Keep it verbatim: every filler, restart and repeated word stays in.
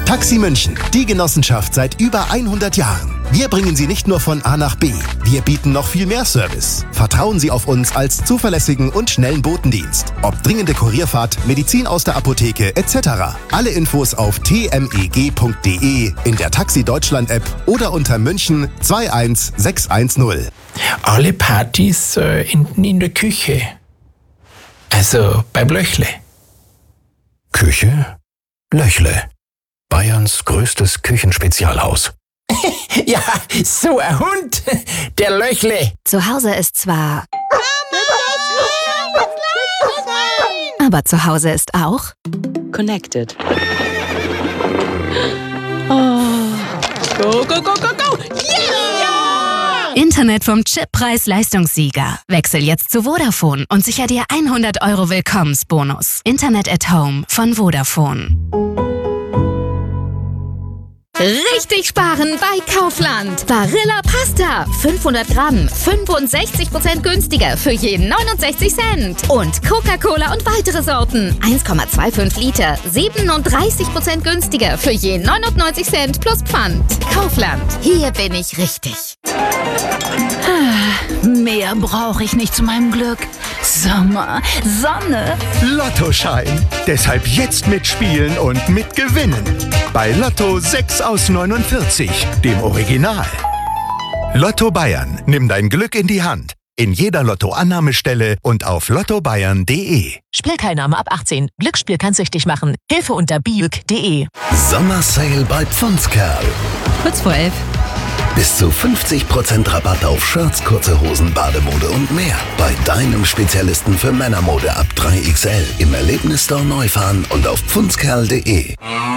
Taxi München, die Genossenschaft seit über hundert Jahren. Wir bringen Sie nicht nur von A nach B, wir bieten noch viel mehr Service. Vertrauen Sie auf uns als zuverlässigen und schnellen Botendienst. Ob dringende Kurierfahrt, Medizin aus der Apotheke et cetera. Alle Infos auf t m e g punkt d e, in der Taxi Deutschland App oder unter München zwei eins sechs eins null. Alle Partys äh, hinten in der Küche. Also beim Löchle. Küche? Löchle. Bayerns größtes Küchenspezialhaus. Ja, so ein Hund, der Löchle. Zu Hause ist zwar... Aber zu Hause ist auch... Connected. Oh. Go, go, go, go, go! Yeah! Internet vom Chip Preis-Leistungssieger. Wechsel jetzt zu Vodafone und sicher dir hundert Euro Willkommensbonus. Internet at Home von Vodafone. Richtig sparen bei Kaufland. Barilla Pasta. fünfhundert Gramm. fünfundsechzig Prozent günstiger für je neunundsechzig Cent. Und Coca-Cola und weitere Sorten. eins Komma fünfundzwanzig Liter. siebenunddreißig Prozent günstiger für je neunundneunzig Cent plus Pfand. Kaufland. Hier bin ich richtig. Mehr brauche ich nicht zu meinem Glück. Sommer, Sonne. Lottoschein. Deshalb jetzt mitspielen und mitgewinnen. Bei Lotto sechs aus neunundvierzig, dem Original. Lotto Bayern. Nimm dein Glück in die Hand. In jeder Lottoannahmestelle und auf lotto bayern punkt de. Spielteilnahme ab achtzehn. Glücksspiel kann süchtig machen. Hilfe unter biuk punkt de. Sommersale bei Pfundskerl. Kurz vor elf. Bis zu fünfzig Prozent Rabatt auf Shirts, kurze Hosen, Bademode und mehr. Bei deinem Spezialisten für Männermode ab drei X L. Im Erlebnisstore Neufahren und auf pfundskerl punkt de.